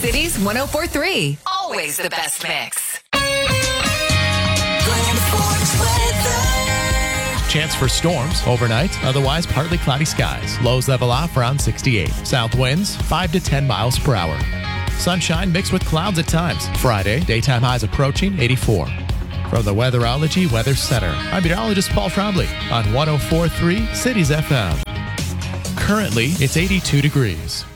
Cities 104.3. Always the best mix. Chance for storms overnight, otherwise partly cloudy skies. Lows level off around 68. South winds 5 to 10 miles per hour. Sunshine mixed with clouds at times. Friday, daytime highs approaching 84. From the Weatherology Weather Center, I'm meteorologist Paul Trombley on 104.3 Cities FM. Currently, it's 82 degrees.